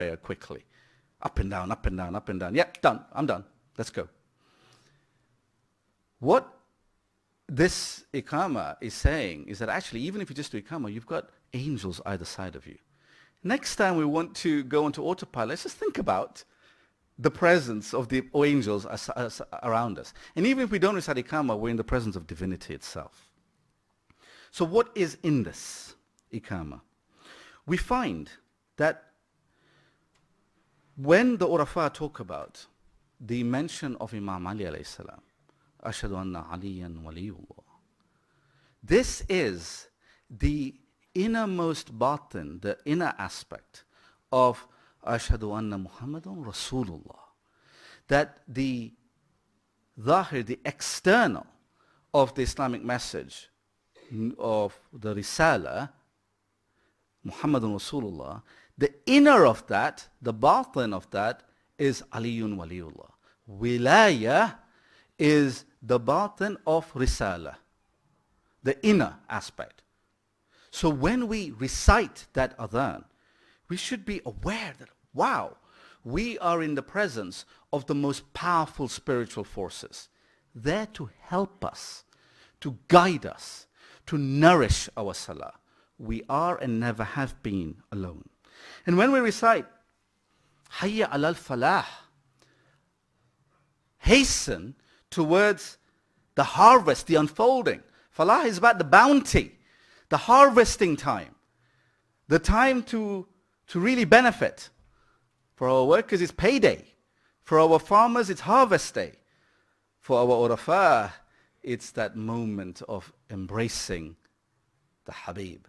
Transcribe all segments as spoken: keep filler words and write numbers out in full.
prayer quickly. Up and down, up and down, up and down. Yep, done. I'm done. Let's go. What this Iqamah is saying is that actually, even if you just do Iqamah, you've got angels either side of you. Next time we want to go into autopilot, let's just think about the presence of the angels as, as, around us. And even if we don't recite Iqamah, we're in the presence of divinity itself. So what is in this Iqamah? We find that when the Urafa talk about the mention of Imam Ali alayhi salam, Ashhadu anna Aliyan waliyullah, this is the innermost batin, the inner aspect of Ashhadu anna Muhammadun Rasulullah. That the zahir, the external of the Islamic message of the Risala, Muhammadun Rasulullah, the inner of that, the batin of that is Aliyun Waliullah. Wilaya is the batin of Risala, the inner aspect. So when we recite that adhan, we should be aware that, wow, we are in the presence of the most powerful spiritual forces, there to help us, to guide us, to nourish our salah. We are and never have been alone. And when we recite, Hayya alal falah, hasten towards the harvest, the unfolding. Falah is about the bounty, the harvesting time, the time to, to really benefit. For our workers, it's payday. For our farmers, it's harvest day. For our urafa, it's that moment of embracing the Habib.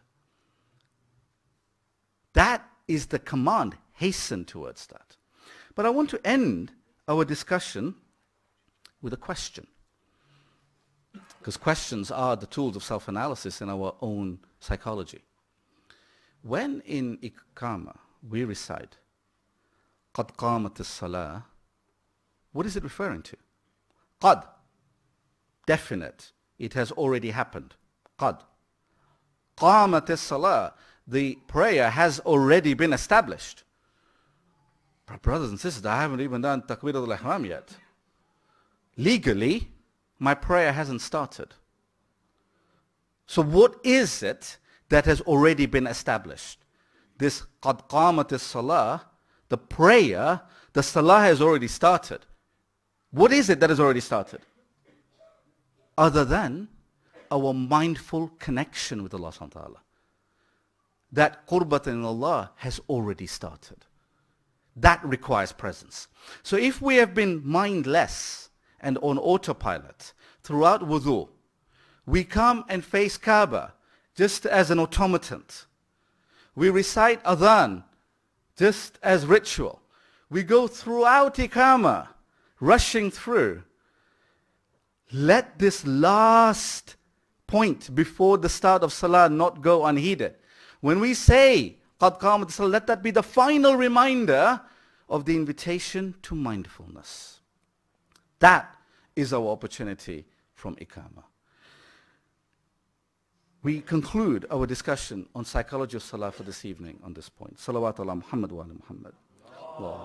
That is the command. Hasten towards that. But I want to end our discussion with a question. Because questions are the tools of self-analysis in our own psychology. When in Iqamah we recite, قَدْ قَامَتِ الصَّلَاةِ, what is it referring to? قَدْ, definite. It has already happened. قَدْ قَامَتِ الصَّلَاةِ, the prayer has already been established. Brothers and sisters, I haven't even done Takbiratul Ihram yet. Legally, my prayer hasn't started. So what is it that has already been established? This قَدْ قَامَتِ الصَّلَاةِ, the prayer, the salah has already started. What is it that has already started? Other than our mindful connection with Allah subhanahu wa ta'ala. That qurbat in Allah has already started. That requires presence. So if we have been mindless and on autopilot throughout wudu, we come and face Kaaba just as an automaton. We recite adhan just as ritual. We go throughout Iqamah, rushing through. Let this last point before the start of Salah not go unheeded. When we say, قَدْ قَامَتِ الصَّلَاةِ, let that be the final reminder of the invitation to mindfulness. That is our opportunity from Iqamah. We conclude our discussion on psychology of Salah for this evening on this point. Salawat ala Muhammad wa ala Muhammad.